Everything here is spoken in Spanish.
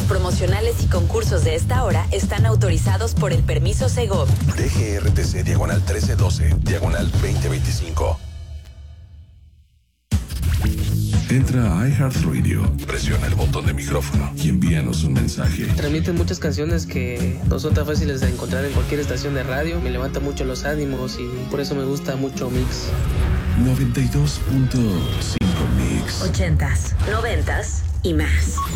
promocionales y concursos de esta hora están autorizados por el permiso Segov. DGRTC diagonal 1312, diagonal 2025. Entra a iHeartRadio, presiona el botón de micrófono y envíanos un mensaje. Transmiten muchas canciones que no son tan fáciles de encontrar en cualquier estación de radio. Me levanta mucho los ánimos y por eso me gusta mucho Mix. 92.5 Mix. 80s, 90s y más.